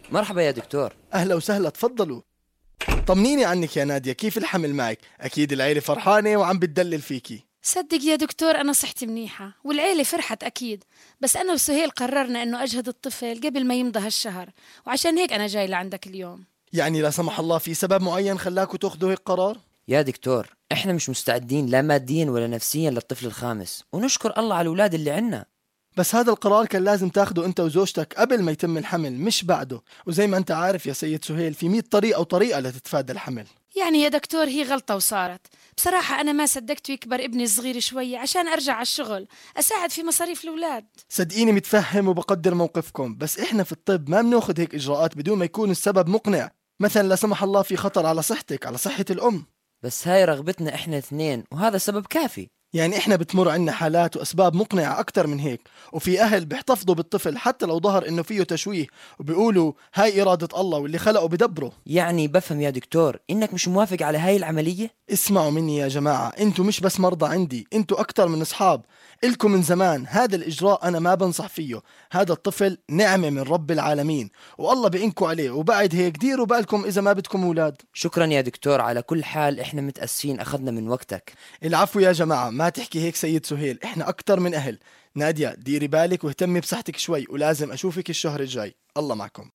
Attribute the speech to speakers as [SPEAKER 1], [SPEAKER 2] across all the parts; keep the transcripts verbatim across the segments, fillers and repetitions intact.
[SPEAKER 1] مرحبا يا دكتور.
[SPEAKER 2] أهلا وسهلا، تفضلوا. طمنيني عنك يا نادية، كيف الحمل معك؟ أكيد العيلة فرحانة وعم بتدلل فيكي.
[SPEAKER 3] صدق يا دكتور أنا صحتي منيحة والعيلة فرحت أكيد، بس أنا وسهيل قررنا أنه أجهد الطفل قبل ما يمضى هالشهر، وعشان هيك أنا جاي لعندك اليوم.
[SPEAKER 2] يعني لا سمح الله في سبب معين خلاكوا تاخذوا هيك قرار؟
[SPEAKER 1] يا دكتور احنا مش مستعدين لا ماديا ولا نفسيا للطفل الخامس، ونشكر الله على الأولاد اللي عنا.
[SPEAKER 2] بس هذا القرار كان لازم تاخده أنت وزوجتك قبل ما يتم الحمل مش بعده، وزي ما أنت عارف يا سيد سهيل في مئة طريقة وطريقة لتتفادى الحمل.
[SPEAKER 3] يعني يا دكتور هي غلطة وصارت. بصراحة أنا ما صدقت يكبر ابني الصغير شوي عشان أرجع على الشغل أساعد في مصاريف الأولاد.
[SPEAKER 2] صدقيني متفهم وبقدر موقفكم، بس إحنا في الطب ما بناخد هيك إجراءات بدون ما يكون السبب مقنع، مثلا لا سمح الله في خطر على صحتك، على صحة الأم.
[SPEAKER 1] بس هاي رغبتنا احنا اثنين وهذا سبب كافي.
[SPEAKER 2] يعني إحنا بتمر عنا حالات وأسباب مقنعة أكتر من هيك، وفي أهل بيحتفظوا بالطفل حتى لو ظهر إنه فيه تشويه، وبيقولوا هاي إرادة الله واللي خلقه بدبره.
[SPEAKER 1] يعني بفهم يا دكتور إنك مش موافق على هاي العملية؟
[SPEAKER 2] اسمعوا مني يا جماعة، انتوا مش بس مرضى عندي، انتوا أكتر من أصحاب إلكم من زمان. هذا الإجراء أنا ما بنصح فيه، هذا الطفل نعمة من رب العالمين والله بإنكوا عليه، وبعد هيك ديروا بالكم إذا ما بدكم أولاد.
[SPEAKER 1] شكرا يا دكتور، على كل حال إحنا متأسفين أخذنا من وقتك.
[SPEAKER 2] العفو يا جماعة، ما تحكي هيك سيد سهيل، إحنا أكتر من أهل. نادية ديري بالك واهتمي بصحتك شوي، ولازم أشوفك الشهر الجاي. الله معكم.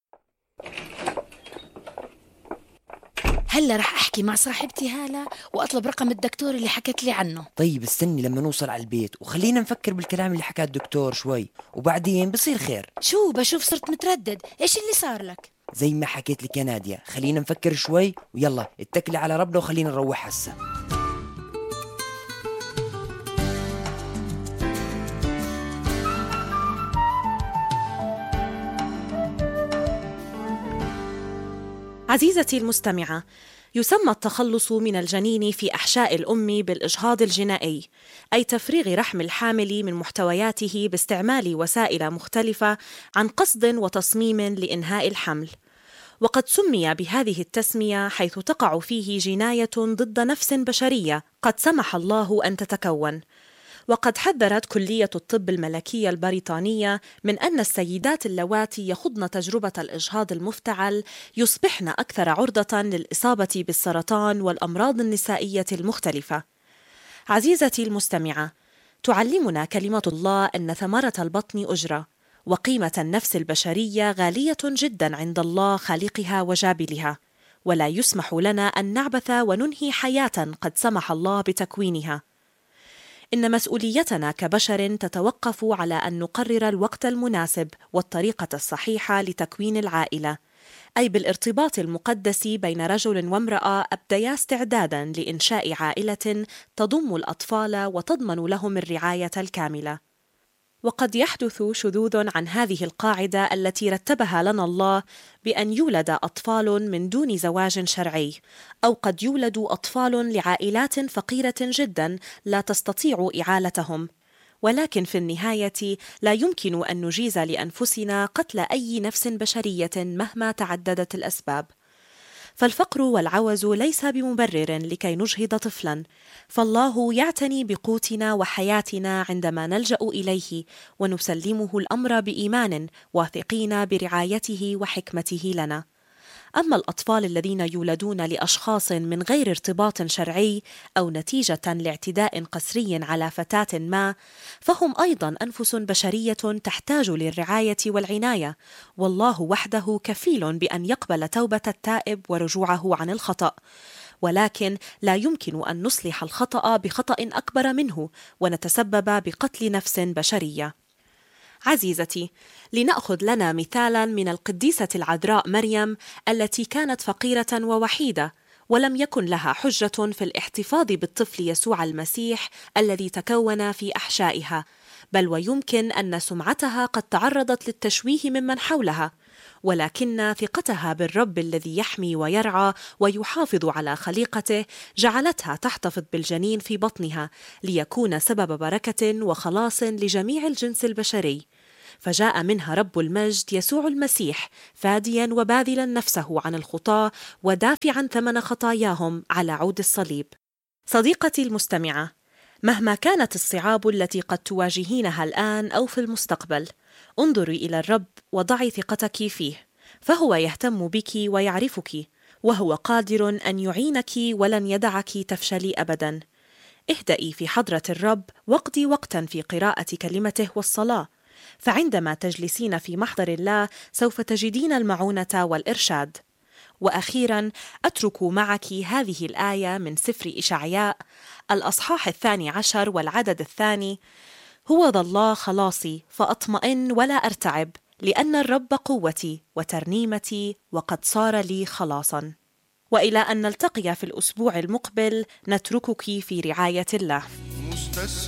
[SPEAKER 3] هلا رح أحكي مع صاحبتي هالة وأطلب رقم الدكتور اللي حكت لي عنه.
[SPEAKER 1] طيب استني لما نوصل على البيت وخلينا نفكر بالكلام اللي حكاه الدكتور شوي، وبعدين بصير خير.
[SPEAKER 3] شو بشوف صرت متردد، إيش اللي صار لك؟
[SPEAKER 1] زي ما حكيت لك يا نادية، خلينا نفكر شوي ويلا اتكلي على ربنا وخلينا نروح هسه.
[SPEAKER 4] عزيزتي المستمعة، يسمى التخلص من الجنين في أحشاء الأم بالإجهاض الجنائي، أي تفريغ رحم الحامل من محتوياته باستعمال وسائل مختلفة عن قصد وتصميم لإنهاء الحمل. وقد سمي بهذه التسمية حيث تقع فيه جناية ضد نفس بشرية قد سمح الله أن تتكون. وقد حذرت كلية الطب الملكية البريطانية من أن السيدات اللواتي يخضن تجربة الإجهاض المفتعل يصبحن أكثر عرضة للإصابة بالسرطان والأمراض النسائية المختلفة. عزيزتي المستمعة، تعلمنا كلمة الله أن ثمرة البطن أجرة، وقيمة النفس البشرية غالية جدا عند الله خالقها وجابلها، ولا يسمح لنا أن نعبث وننهي حياة قد سمح الله بتكوينها. إن مسؤوليتنا كبشر تتوقف على أن نقرر الوقت المناسب والطريقة الصحيحة لتكوين العائلة، أي بالارتباط المقدس بين رجل وامرأة أبديا استعدادا لإنشاء عائلة تضم الأطفال وتضمن لهم الرعاية الكاملة. وقد يحدث شذوذ عن هذه القاعدة التي رتبها لنا الله بأن يولد أطفال من دون زواج شرعي، أو قد يولد أطفال لعائلات فقيرة جدا لا تستطيع إعالتهم، ولكن في النهاية لا يمكن أن نجيز لأنفسنا قتل أي نفس بشرية مهما تعددت الأسباب. فالفقر والعوز ليس بمبرر لكي نجهض طفلا، فالله يعتني بقوتنا وحياتنا عندما نلجأ إليه ونسلمه الأمر بإيمان واثقين برعايته وحكمته لنا. أما الأطفال الذين يولدون لأشخاص من غير ارتباط شرعي أو نتيجة لاعتداء قسري على فتاة ما، فهم أيضا أنفس بشرية تحتاج للرعاية والعناية، والله وحده كفيل بأن يقبل توبة التائب ورجوعه عن الخطأ، ولكن لا يمكن أن نصلح الخطأ بخطأ أكبر منه ونتسبب بقتل نفس بشرية. عزيزتي، لنأخذ لنا مثالا من القديسة العذراء مريم التي كانت فقيرة ووحيدة، ولم يكن لها حجة في الاحتفاظ بالطفل يسوع المسيح الذي تكون في أحشائها، بل ويمكن أن سمعتها قد تعرضت للتشويه ممن حولها، ولكن ثقتها بالرب الذي يحمي ويرعى ويحافظ على خليقته جعلتها تحتفظ بالجنين في بطنها ليكون سبب بركة وخلاص لجميع الجنس البشري. فجاء منها رب المجد يسوع المسيح فاديا وباذلا نفسه عن الخطاة ودافعا ثمن خطاياهم على عود الصليب. صديقتي المستمعة، مهما كانت الصعاب التي قد تواجهينها الآن أو في المستقبل، انظري إلى الرب وضعي ثقتك فيه، فهو يهتم بك ويعرفك، وهو قادر أن يعينك ولن يدعك تفشلي أبداً. اهدئي في حضرة الرب واقضي وقتاً في قراءة كلمته والصلاة، فعندما تجلسين في محضر الله سوف تجدين المعونة والإرشاد. وأخيراً أترك معك هذه الآية من سفر إشعياء الأصحاح الثاني عشر والعدد الثاني: هو ذا الله خلاصي فأطمئن ولا أرتعب، لأن الرب قوتي وترنيمتي وقد صار لي خلاصاً. وإلى أن نلتقي في الأسبوع المقبل نتركك في رعاية الله.